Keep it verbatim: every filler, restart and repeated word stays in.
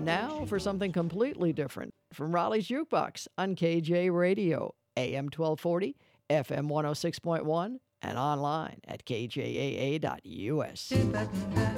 now for something completely different from Raleigh's Jukebox on K J Radio, A M twelve forty, F M one oh six point one, and online at K J A A dot U S.